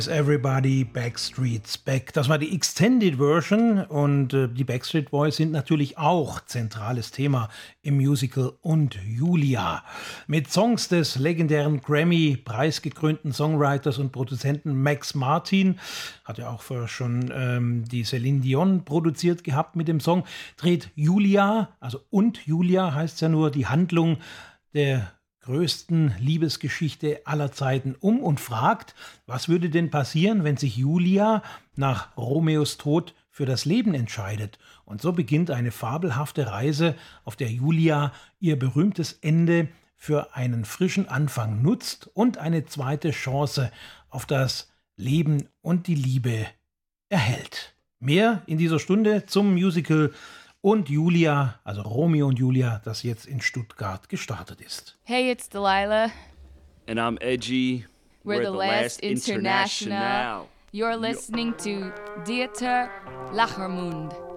Everybody Backstreet's Back. Das war die Extended Version und die Backstreet Boys sind natürlich auch zentrales Thema im Musical Und Julia. Mit Songs des legendären Grammy-preisgekrönten Songwriters und Produzenten Max Martin, hat ja auch vorher schon die Celine Dion produziert gehabt mit dem Song, dreht Julia, also Und Julia heißt ja nur, die Handlung der größten Liebesgeschichte aller Zeiten um und fragt, was würde denn passieren, wenn sich Julia nach Romeos Tod für das Leben entscheidet. Und so beginnt eine fabelhafte Reise, auf der Julia ihr berühmtes Ende für einen frischen Anfang nutzt und eine zweite Chance auf das Leben und die Liebe erhält. Mehr in dieser Stunde zum Musical Und Julia, also Romeo und Julia, das jetzt in Stuttgart gestartet ist. Hey, it's Delilah. And I'm Edgy. We're the last international. You're listening to Dieter Lachermund.